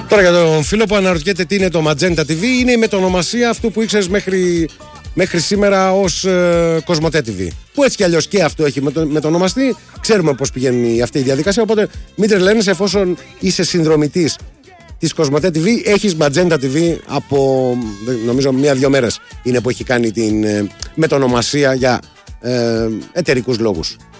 Τώρα για τον φίλο που αναρωτιέται τι είναι το Magenta TV, είναι η μετονομασία αυτού που ήξερες μέχρι σήμερα ως Κοσμοτέ TV. Που έτσι κι αλλιώς και αυτό έχει μετονομαστεί. Ξέρουμε πώς πηγαίνει αυτή η διαδικασία. Οπότε μην τρελαίνεσαι, εφόσον είσαι συνδρομητής της Κοσμοτέ TV, έχεις Magenta TV από νομίζω 1-2 μέρες είναι που έχει κάνει την μετονομασία για εταιρικούς λόγους.